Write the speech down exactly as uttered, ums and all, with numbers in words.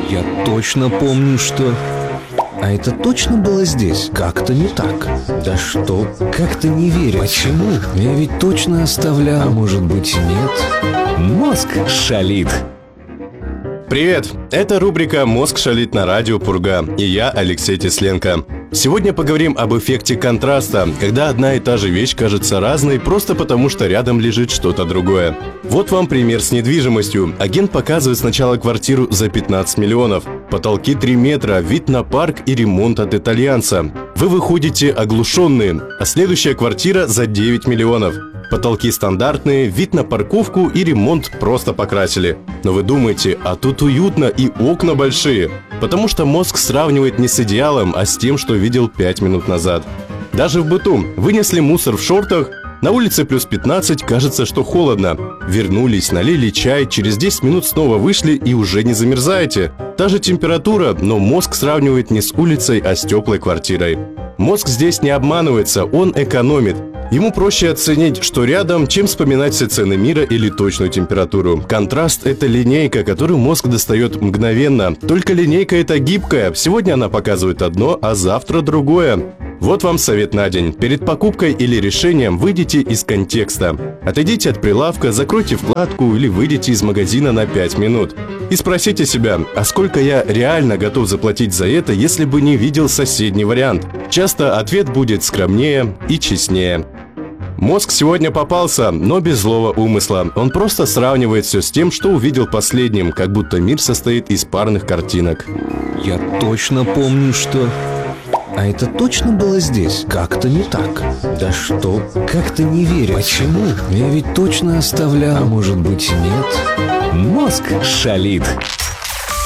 Я точно помню, что... А это точно было здесь? Как-то не так. Да что? Как-то не верю. Почему? Я ведь точно оставлял. А может быть, нет? Мозг шалит. Привет! Это рубрика «Мозг шалит» на радио Пурга, и я, Алексей Тесленко. Сегодня поговорим об эффекте контраста, когда одна и та же вещь кажется разной просто потому, что рядом лежит что-то другое. Вот вам пример с недвижимостью. Агент показывает сначала квартиру за пятнадцать миллионов. Потолки три метра, вид на парк и ремонт от итальянца. Вы выходите оглушенные, а следующая квартира за девять миллионов. Потолки стандартные, вид на парковку и ремонт просто покрасили. Но вы думаете, а тут уютно и окна большие. Потому что мозг сравнивает не с идеалом, а с тем, что видел пять минут назад. Даже в быту вынесли мусор в шортах, на улице плюс пятнадцать, кажется, что холодно. Вернулись, налили чай, через десять минут снова вышли и уже не замерзаете. Та же температура, но мозг сравнивает не с улицей, а с теплой квартирой. Мозг здесь не обманывается, он экономит. Ему проще оценить, что рядом, чем вспоминать все цены мира или точную температуру. Контраст – это линейка, которую мозг достает мгновенно. Только линейка это гибкая. Сегодня она показывает одно, а завтра другое. Вот вам совет на день. Перед покупкой или решением выйдите из контекста. Отойдите от прилавка, закройте вкладку или выйдите из магазина на пять минут. И спросите себя, а сколько я реально готов заплатить за это, если бы не видел соседний вариант? Часто ответ будет скромнее и честнее. Мозг сегодня попался, но без злого умысла. Он просто сравнивает все с тем, что увидел последним, как будто мир состоит из парных картинок. Я точно помню, что... А это точно было здесь? Как-то не так. Да что? Как-то не верю. Почему? Я ведь точно оставлял. А может быть, нет? Мозг шалит.